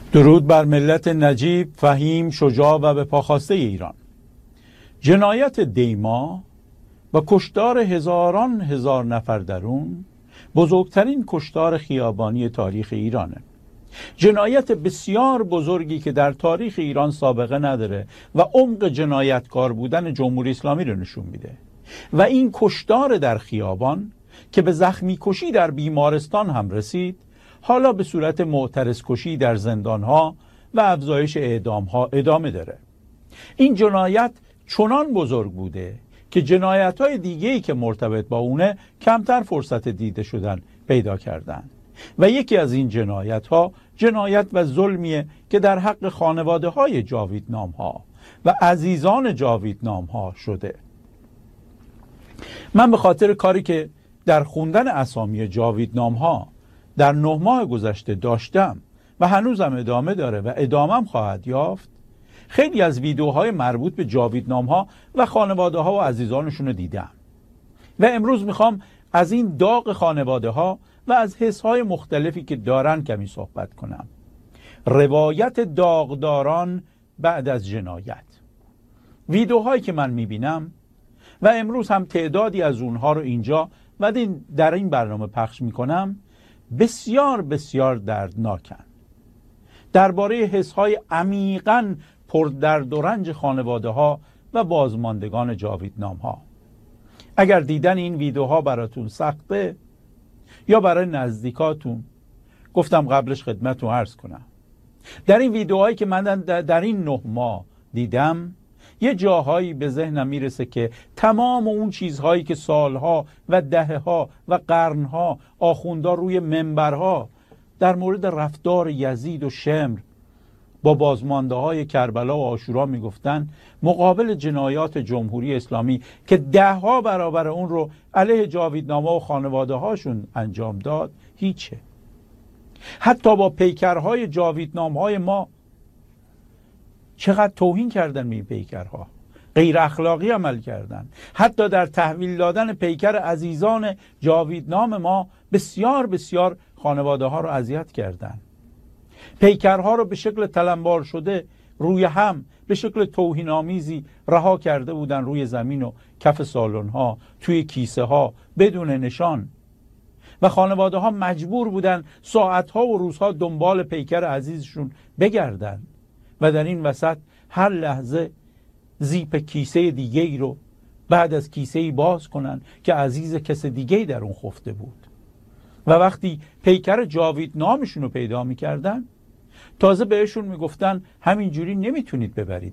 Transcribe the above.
درود بر ملت نجیب، فهیم، شجاع و به پاخواسته ایران. جنایت دیما و کشتار هزاران هزار نفر در اون بزرگترین کشتار خیابانی تاریخ ایرانه. جنایت بسیار بزرگی که در تاریخ ایران سابقه نداره و عمق جنایتکار بودن جمهوری اسلامی رو نشون میده. و این کشتار در خیابان که به زخمی کشی در بیمارستان هم رسید، حالا به صورت معترض کشی در زندانها و افزایش اعدامها ادامه داره. این جنایت چنان بزرگ بوده که جنایت‌های دیگه‌ای که مرتبط با اونه کمتر فرصت دیده شدن پیدا کردن. و یکی از این جنایت‌ها جنایت و ظلمیه که در حق خانواده‌های جاویدنام‌ها و عزیزان جاویدنام‌ها شده. من به خاطر کاری که در خوندن اسامی جاویدنام‌ها در 9 ماه گذشته داشتم و هنوزم ادامه داره و ادامم خواهد یافت، خیلی از ویدیوهای مربوط به جاویدنام‌ها و خانواده‌ها و عزیزانشون رو دیدم و امروز میخوام از این داغ خانواده‌ها و از حسهای مختلفی که دارن کمی صحبت کنم. روایت داغداران بعد از جنایت. ویدیوهایی که من میبینم و امروز هم تعدادی از اونها رو اینجا و در این برنامه پخش میکنم بسیار بسیار دردناکن. درباره حسهای عمیقاً پردرد و رنج خانواده ها و بازماندگان جاویدنام ها. اگر دیدن این ویدیوها براتون سخته یا برای نزدیکاتون، گفتم قبلش خدمتتون عرض کنم در این ویدیوهایی که من در این 9 ماه دیدم، یه جاهایی به ذهنم میرسه که تمام اون چیزهایی که سالها و دهه‌ها و قرنها آخوندا روی منبرها در مورد رفتار یزید و شمر با بازمانده های کربلا و عاشورا میگفتن، مقابل جنایات جمهوری اسلامی که 10 برابر اون رو علیه جاویدنام‌ها و خانواده هاشون انجام داد، هیچه. حتی با پیکرهای جاویدنام‌های ما چقدر توهین کردن به این پیکرها، غیر اخلاقی عمل کردن. حتی در تحویل دادن پیکر عزیزان جاویدنام ما بسیار بسیار خانواده ها رو اذیت کردن. پیکرها رو به شکل تلمبار شده روی هم به شکل توهین آمیزی رها کرده بودن روی زمین و کف سالن ها، توی کیسه ها بدون نشان. و خانواده ها مجبور بودن ساعت ها و روزها دنبال پیکر عزیزشون بگردن و در این وسط هر لحظه زیپ کیسه دیگه ای رو بعد از کیسه ای باز کنن که عزیز کس دیگه ای در اون خفته بود. و وقتی پیکر جاویدنامشون رو پیدا میکردن، تازه بهشون میگفتن همینجوری نمیتونید ببرید،